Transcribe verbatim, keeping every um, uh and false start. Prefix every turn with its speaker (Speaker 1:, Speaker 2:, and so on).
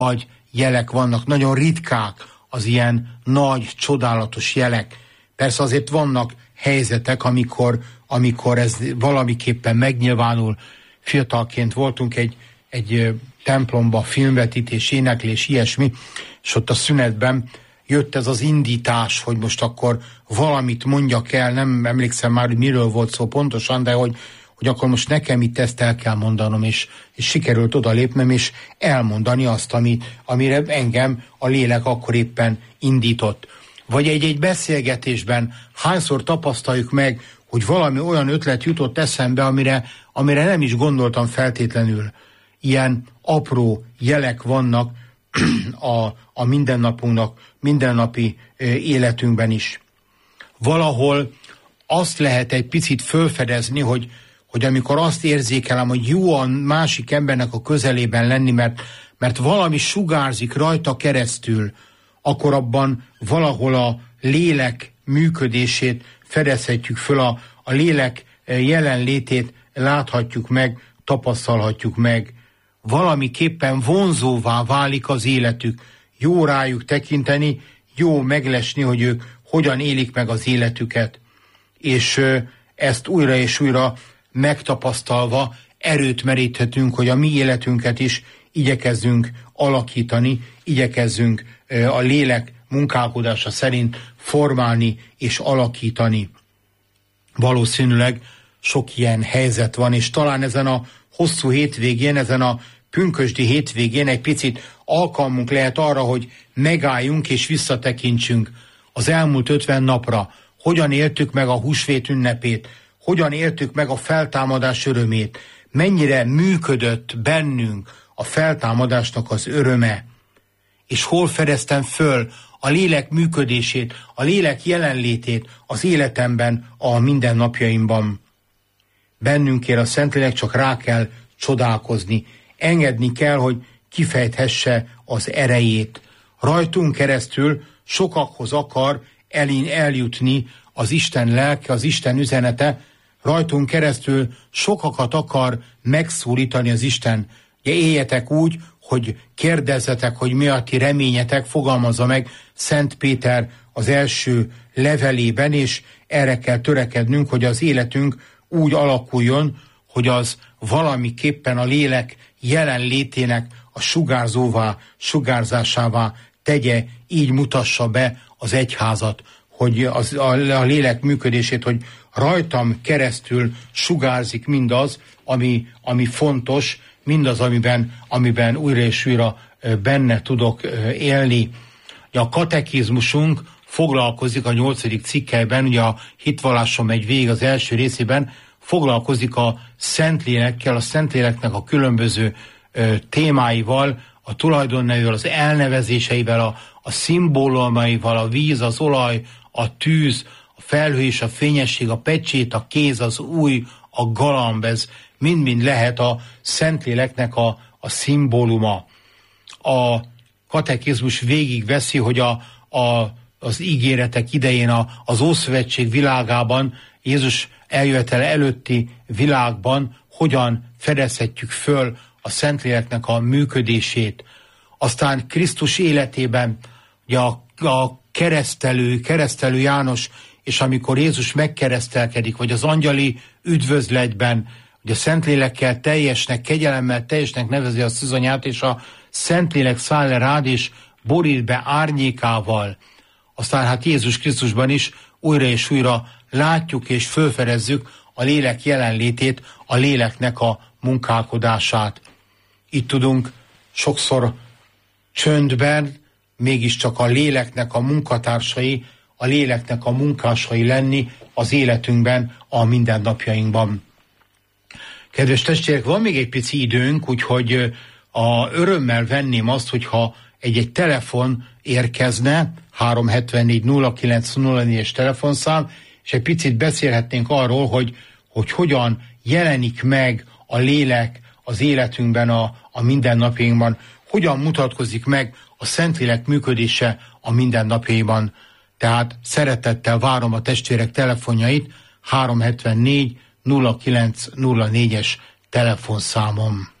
Speaker 1: nagy jelek vannak, nagyon ritkák az ilyen nagy, csodálatos jelek. Persze azért vannak helyzetek, amikor, amikor ez valamiképpen megnyilvánul. Fiatalként voltunk egy, egy templomba, filmvetítés, éneklés, ilyesmi, és ott a szünetben jött ez az indítás, hogy most akkor valamit mondjak el, nem emlékszem már, hogy miről volt szó pontosan, de hogy, hogy akkor most nekem itt ezt el kell mondanom, és, és sikerült odalépnem, és elmondani azt, ami, amire engem a lélek akkor éppen indított. Vagy egy-egy beszélgetésben hányszor tapasztaljuk meg, hogy valami olyan ötlet jutott eszembe, amire, amire nem is gondoltam feltétlenül. Ilyen apró jelek vannak a, a mindennapunknak, mindennapi életünkben is. Valahol azt lehet egy picit fölfedezni, hogy, hogy amikor azt érzékelem, hogy jó a másik embernek a közelében lenni, mert, mert valami sugárzik rajta keresztül, akkor abban valahol a lélek működését fedezhetjük föl, a, a lélek jelenlétét láthatjuk meg, tapasztalhatjuk meg. Valamiképpen vonzóvá válik az életük. Jó rájuk tekinteni, jó meglesni, hogy ők hogyan élik meg az életüket. És ezt újra és újra megtapasztalva erőt meríthetünk, hogy a mi életünket is igyekezzünk alakítani, igyekezzünk a lélek munkálkodása szerint formálni és alakítani. Valószínűleg sok ilyen helyzet van, és talán ezen a hosszú hétvégén, ezen a pünkösdi hétvégén egy picit alkalmunk lehet arra, hogy megálljunk és visszatekintsünk az elmúlt ötven napra. Hogyan éltük meg a húsvét ünnepét, hogyan éltük meg a feltámadás örömét, mennyire működött bennünk a feltámadásnak az öröme, és hol fedeztem föl a lélek működését, a lélek jelenlétét az életemben, a mindennapjaimban. Bennünkért a Szentlélek csak rá kell csodálkozni, engedni kell, hogy kifejthesse az erejét. Rajtunk keresztül sokakhoz akar eljutni az Isten lelke, az Isten üzenete, rajtunk keresztül sokakat akar megszólítani az Isten. Ugye éljetek úgy, hogy kérdezzetek, hogy mi a ti reményetek, fogalmazza meg Szent Péter az első levelében, és erre kell törekednünk, hogy az életünk úgy alakuljon, hogy az valamiképpen a lélek jelenlétének a sugárzóvá, sugárzásává tegye, így mutassa be az egyházat, hogy az, a, a lélek működését, hogy rajtam keresztül sugárzik mindaz, ami, ami fontos, mindaz, amiben, amiben újra és újra benne tudok élni. A katekizmusunk foglalkozik a nyolcadik cikkelyben, ugye a hitvalláson megy végig az első részében, foglalkozik a Szentlélekkel, a Szentléleknek a különböző ö, témáival, a tulajdonnevűvel, az elnevezéseivel, a, a szimbólumaival, a víz, az olaj, a tűz, a felhő és a fényesség, a pecsét, a kéz, az új, a galamb, ez mind-mind lehet a Szentléleknek a, a szimbóluma. A katekizmus végigveszi, hogy a, a, az ígéretek idején a, az Ószövetség világában, Jézus eljövetele előtti világban hogyan fedezhetjük föl a Szentléleknek a működését. Aztán Krisztus életében ugye a, a keresztelő, keresztelő János, és amikor Jézus megkeresztelkedik, vagy az angyali üdvözletben, hogy a Szentlélekkel teljesnek, kegyelemmel teljesnek nevezi a szűzanyát, és a Szentlélek száll le rád, és borít be árnyékával. Aztán hát Jézus Krisztusban is újra és újra látjuk és fölfedezzük a lélek jelenlétét, a léleknek a munkálkodását. Itt tudunk sokszor csöndben, mégiscsak a léleknek a munkatársai, a léleknek a munkásai lenni az életünkben, a mindennapjainkban. Kedves testvérek, van még egy pici időnk, úgyhogy a örömmel venném azt, hogyha egy-egy telefon érkezne, három hetvennégy nulla kilenc nulla négyes telefonszám, és egy picit beszélhetnénk arról, hogy, hogy hogyan jelenik meg a lélek az életünkben, a, a mindennapjainkban, hogyan mutatkozik meg a Szentlélek működése a mindennapjaiban. Tehát szeretettel várom a testvérek telefonjait három hetvennégy nulla kilenc nulla négyes telefonszámom.